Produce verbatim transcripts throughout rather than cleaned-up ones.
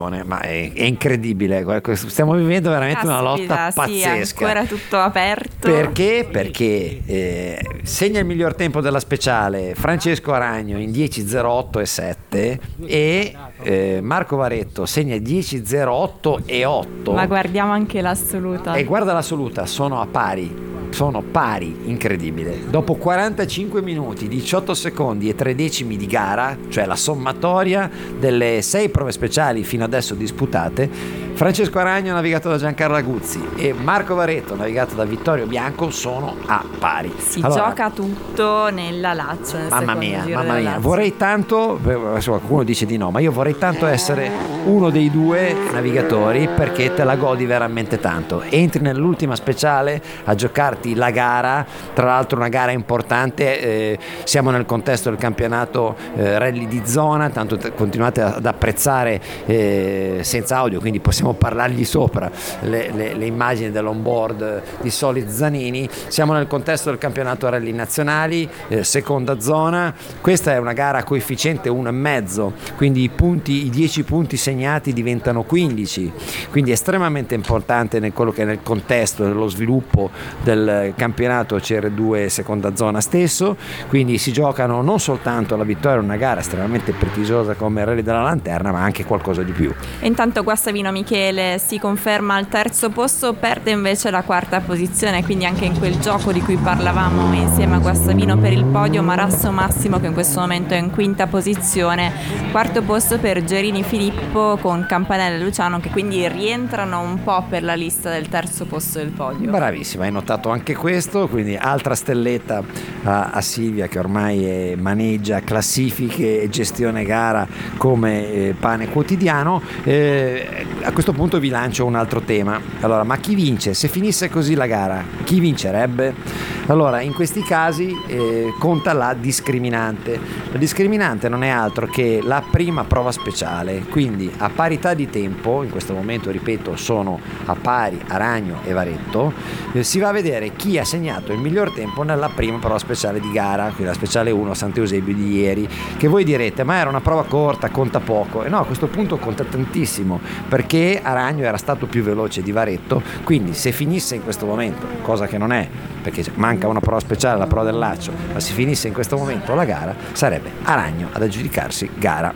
Ma è, è incredibile, stiamo vivendo veramente Caspita, una lotta sì, pazzesca. Ancora tutto aperto. Perché? Perché eh, segna il miglior tempo della speciale Francesco Aragno in dieci zero otto e sette e eh, Marco Varetto segna dieci zero otto e otto. Ma guardiamo anche l'assoluta. E guarda l'assoluta, sono a pari. Sono pari, incredibile. Dopo quarantacinque minuti, diciotto secondi e tre decimi di gara, cioè la sommatoria delle sei prove speciali fino adesso disputate, Francesco Aragno, navigato da Giancarlo Aguzzi, e Marco Varetto, navigato da Vittorio Bianco, sono a pari. Si allora, gioca tutto nella Lazio. Nel mamma secondo mia, giro mamma della mia. Lazio. Vorrei tanto, adesso qualcuno dice di no, ma io vorrei tanto essere uno dei due navigatori, perché te la godi veramente tanto. Entri nell'ultima speciale a giocarti la gara, tra l'altro una gara importante, eh, siamo nel contesto del campionato eh, rally di zona, tanto t- continuate ad apprezzare eh, senza audio, quindi possiamo parlargli sopra le, le, le immagini dell'onboard di Solid Zanini. Siamo nel contesto del campionato rally nazionali, eh, seconda zona. Questa è una gara a coefficiente uno e mezzo, quindi i punti, i dieci punti segnati diventano quindici, quindi è estremamente importante nel quello che è nel contesto dello sviluppo del campionato C R due seconda zona stesso. Quindi si giocano non soltanto la vittoria, una gara estremamente prestigiosa come il Rally della Lanterna, ma anche qualcosa di più. E intanto Guastavino Michele si conferma al terzo posto, perde invece la quarta posizione, quindi anche in quel gioco di cui parlavamo insieme a Guastavino per il podio. Marasso Massimo, che in questo momento è in quinta posizione, quarto posto per Gerini Filippo con Campanella e Luciano, che quindi rientrano un po' per la lista del terzo posto del podio. Bravissima, hai notato anche questo, quindi altra stelletta a, a Silvia, che ormai è, maneggia classifiche e gestione gara come eh, pane quotidiano. Eh, a questo punto vi lancio un altro tema. Allora, ma chi vince? Se finisse così la gara, chi vincerebbe? Allora, in questi casi eh, conta la discriminante. La discriminante non è altro che la prima prova speciale, quindi a parità di tempo, in questo momento ripeto sono a pari Aragno e Varetto, eh, si va a vedere chi ha segnato il miglior tempo nella prima prova speciale di gara, quindi la speciale uno a Sant'Eusebio di ieri, che voi direte ma era una prova corta, conta poco. E no, a questo punto conta tantissimo, perché Aragno era stato più veloce di Varetto, quindi se finisse in questo momento, cosa che non è perché manca una prova speciale, la prova del laccio, ma se finisse in questo momento la gara sarebbe Aragno ad aggiudicarsi gara.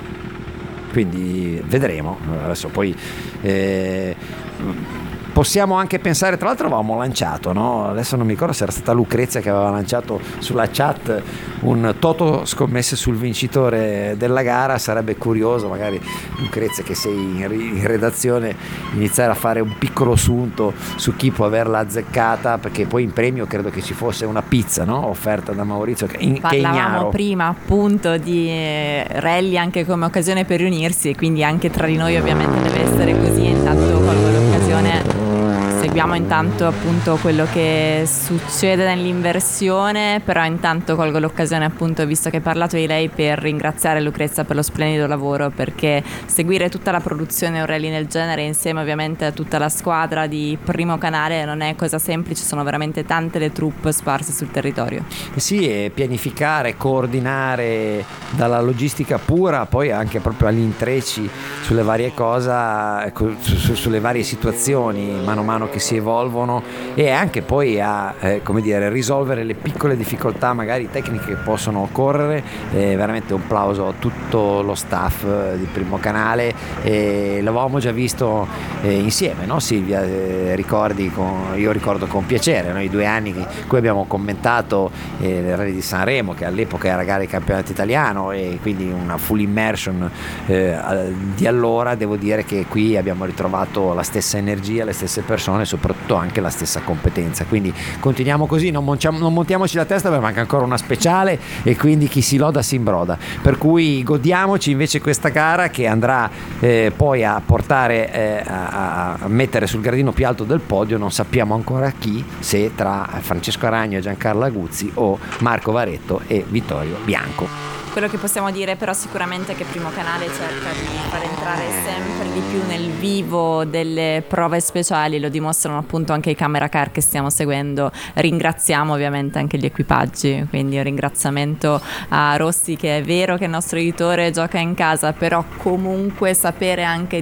Quindi vedremo adesso. Poi eh, possiamo anche pensare, tra l'altro avevamo lanciato, no? Adesso non mi ricordo se era stata Lucrezia che aveva lanciato sulla chat un toto scommesse sul vincitore della gara. Sarebbe curioso, magari Lucrezia, che sei in redazione, iniziare a fare un piccolo sunto su chi può averla azzeccata, perché poi in premio credo che ci fosse una pizza, no? Offerta da Maurizio che in, parlavamo prima appunto di eh, rally anche come occasione per riunirsi, e quindi anche tra di noi ovviamente deve essere così. Intanto colgo l'occasione, seguiamo intanto appunto quello che succede nell'inversione, però intanto colgo l'occasione, appunto, visto che hai parlato di lei, per ringraziare Lucrezia per lo splendido lavoro, perché seguire tutta la produzione un rally del genere insieme ovviamente a tutta la squadra di Primo Canale non è cosa semplice, sono veramente tante le troupe sparse sul territorio. Sì, e pianificare, coordinare dalla logistica pura poi anche proprio agli intrecci sulle varie cose, su, sulle varie situazioni mano a mano che si evolvono, e anche poi a eh, come dire, risolvere le piccole difficoltà magari tecniche che possono occorrere. Eh, veramente un plauso a tutto lo staff di Primo Canale. Eh, l'avevamo già visto eh, insieme, no Silvia? Eh, ricordi con, io ricordo con piacere, no? I due anni in cui abbiamo commentato eh, il Rally di Sanremo, che all'epoca era gara di campionato italiano, e quindi una full immersion eh, di allora. Devo dire che qui abbiamo ritrovato la stessa energia, le stesse persone e soprattutto anche la stessa competenza, quindi continuiamo così, non, montiamo, non montiamoci la testa, perché manca ancora una speciale e quindi chi si loda si imbroda, per cui godiamoci invece questa gara che andrà eh, poi a portare eh, a, a mettere sul gradino più alto del podio, non sappiamo ancora chi, se tra Francesco Aragno e Giancarlo Aguzzi o Marco Varetto e Vittorio Bianco. Quello che possiamo dire però sicuramente è che Primo Canale cerca di far entrare sempre di più nel vivo delle prove speciali, lo dimostrano appunto anche i camera car che stiamo seguendo. Ringraziamo ovviamente anche gli equipaggi, quindi un ringraziamento a Rossi, che è vero che il nostro editore gioca in casa, però comunque sapere anche